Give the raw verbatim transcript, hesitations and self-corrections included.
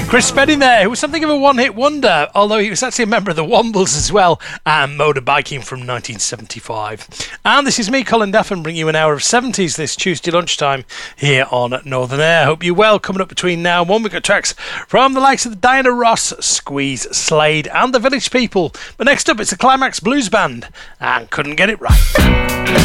Chris Spedding there, who was something of a one-hit wonder, although he was actually a member of the Wombles as well, and Motorbiking from nineteen seventy-five. And this is me, Colin Duffin, bringing you an hour of seventies this Tuesday lunchtime here on Northern Air. Hope you're well. Coming up between now and one, we've got tracks from the likes of the Diana Ross, Squeeze, Slade, and the Village People. But next up, it's the Climax Blues Band, and Couldn't Get It Right.